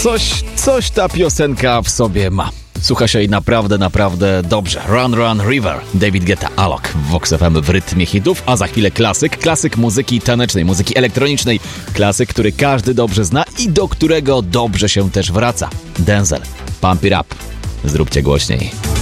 Coś ta piosenka w sobie ma. Słucha się jej naprawdę, naprawdę dobrze. Run, Run, River. David Guetta, Alok w Vox FM w rytmie hitów, a za chwilę klasyk muzyki tanecznej, muzyki elektronicznej. Klasyk, który każdy dobrze zna i do którego dobrze się też wraca. Denzel, Pump It Up. Zróbcie głośniej.